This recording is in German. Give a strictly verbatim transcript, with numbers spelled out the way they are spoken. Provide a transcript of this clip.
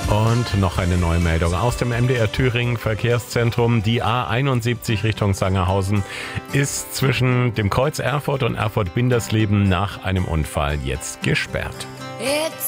Und noch eine neue Meldung aus dem M D R Thüringen Verkehrszentrum. Die A einundsiebzig Richtung Sangerhausen ist zwischen dem Kreuz Erfurt und Erfurt-Bindersleben nach einem Unfall jetzt gesperrt. It's